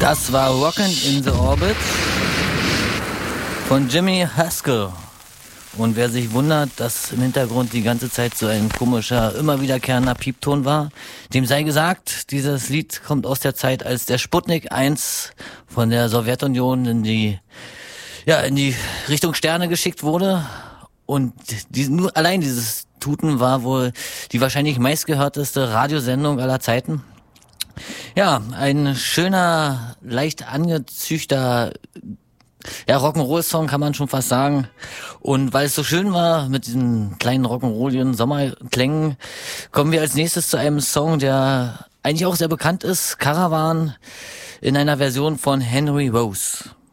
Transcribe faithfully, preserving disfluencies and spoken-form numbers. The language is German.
Das war Rockin' in the Orbit von Jimmy Haskell. Und wer sich wundert, dass im Hintergrund die ganze Zeit so ein komischer, immer wiederkehrender Piepton war, dem sei gesagt, dieses Lied kommt aus der Zeit, als der Sputnik eins von der Sowjetunion in die, ja, in die Richtung Sterne geschickt wurde. Und die, nur allein dieses Tuten war wohl die wahrscheinlich meistgehörteste Radiosendung aller Zeiten. Ja, ein schöner, leicht angezüchter, ja, Rock'n'Roll-Song kann man schon fast sagen. Und weil es so schön war mit diesen kleinen rock'n'rolligen Sommerklängen, kommen wir als nächstes zu einem Song, der eigentlich auch sehr bekannt ist, Caravan, in einer Version von Henry Rose.